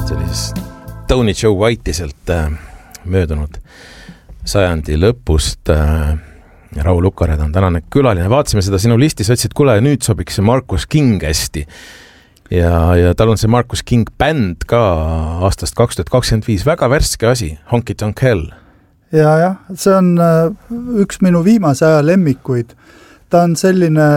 see oli siis Tony Joe Whiteiselt möödunud sajandi lõpust. Raul Ukared on tänane külaline. Vaatasime seda sinu listis, ütlesid, kuule, nüüd sobiks see Marcus King hästi. Ja tal on see Marcus King bänd ka aastast 2025. Väga värske asi, Honky Tonk Hell. Ja, see on üks minu viimase aja lemmikuid. Ta on selline,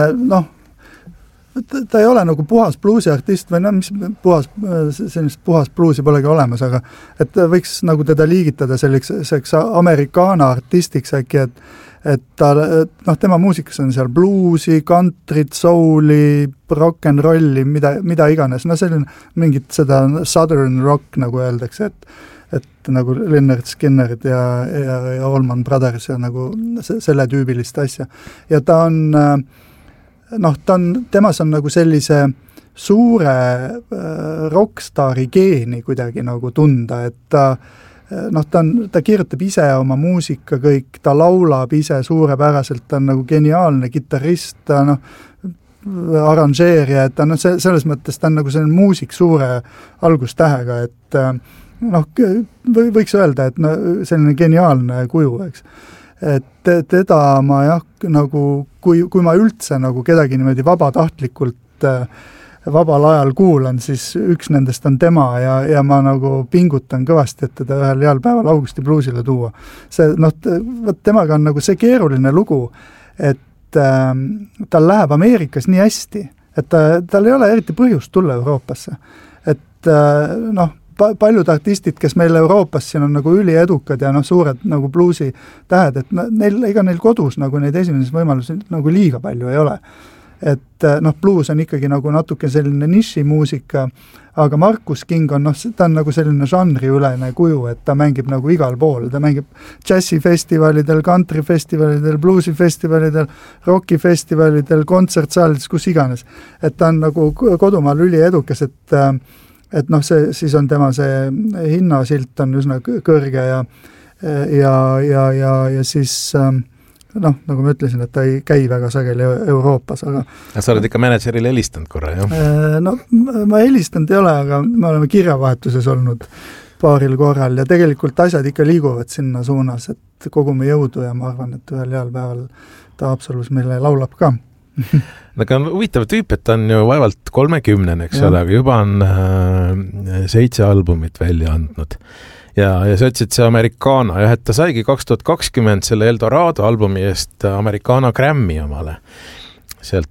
ta ei ole nagu puhas bluusiartist või mis puhas bluusi polegi olemas, aga et võiks nagu teda liigitada selliseks amerikaana artistiks äkki, et ta, tema muusikas on seal bluusi, countryt, souli, rock and rolli, mida iganes. Selline mingit seda southern rock nagu öeldakse, et nagu Lynyrd Skynyrd ja Allman Brothers ja nagu selle tüübilist asja. Ja ta on temas on nagu sellise suure rockstari geeni kuidagi nagu tunda, et ta kirjutab ise oma muusika kõik, ta laulab ise suurepäraselt, ta on nagu geniaalne kitarrist, ta arranžeerija, et ta selles mõttes ta on nagu selline muusik suure algustähega, et võiks öelda, et selline geniaalne kuju, eks. Et teda ma nagu, kui ma üldse nagu kedagi niimoodi vabatahtlikult vabal ajal kuulan, siis üks nendest on tema ja ma nagu pingutan kõvasti, et teda ühel heal päeval Augusti bluusile tuua. See, temaga on nagu see keeruline lugu, et tal läheb Ameerikas nii hästi, et tal ei ole eriti põhjust tulla Euroopasse. Et paljud artistid, kes meil Euroopas siin on nagu üliedukad ja suured nagu bluusi tähed, et neil kodus nagu neid esimeses võimalusi nagu liiga palju ei ole. Et blues on ikkagi nagu natuke selline nišimuusika, aga Marcus King on, ta on nagu selline žanriülene kuju, et ta mängib nagu igal pool, ta mängib jazzifestivalidel, countryfestivalidel, bluusifestivalidel, rockifestivalidel, kontsertsaalides, kus iganes. Et ta on nagu kodumaal üliedukas, et see, siis on tema see hinnasilt on üsna kõrge ja siis nagu ma ütlesin, et ta ei käi väga sageli Euroopas, aga... Sa oled ikka managerile helistanud korra, jah? Ma helistanud ei ole, aga me oleme kirjavahetuses olnud paaril korral ja tegelikult asjad ikka liiguvad sinna suunas, et kogume jõudu ja ma arvan, et ühel heal päeval ta Absolus meile laulab ka. Aga on huvitav tüüp, et ta on ju vaevalt 30, eks ole, aga juba on 7 albumit välja andnud. Ja sa ütlesid see Americana, et ta saigi 2020 selle Eldorado albumi eest Americana Grammy omale. Sealt